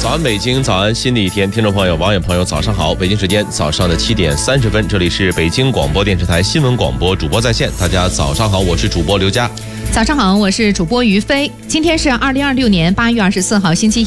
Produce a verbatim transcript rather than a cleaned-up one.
早安北京，早安新的一天，听众朋友、网友朋友，早上好！北京时间早上的七点三十分，这里是北京广播电视台新闻广播主播在线，大家早上好，我是主播刘佳。 早上好，我是主播于飞。今天是二零二六年八月二十四号，星期一。